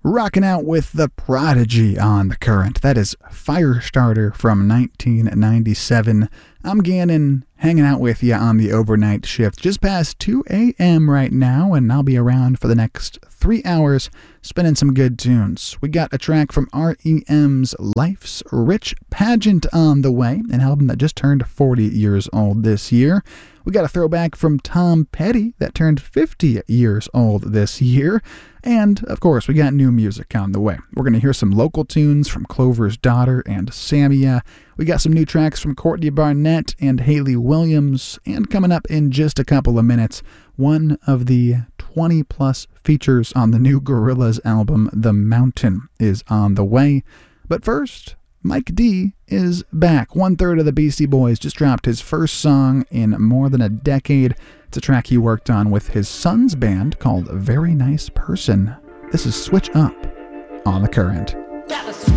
Rocking out with The Prodigy on The Current. That is Firestarter from 1997. I'm Gannon, hanging out with you on the overnight shift. Just past 2 a.m. right now, and I'll be around for the next 3 hours spinning some good tunes. We got a track from R.E.M's Life's Rich Pageant on the way, an album that just turned 40 years old this year. We got a throwback from Tom Petty that turned 50 years old this year. And, of course, we got new music on the way. We're going to hear some local tunes from Clover's Daughter and Samia. We got some new tracks from Courtney Barnett and Hayley Williams. And coming up in just a couple of minutes, one of the 20-plus features on the new Gorillaz album, The Mountain, is on the way. But first, Mike D is back. 1/3 of the Beastie Boys just dropped his first song in more than a decade. It's a track he worked on with his son's band called Very Nice Person. This is Switch Up on The Current.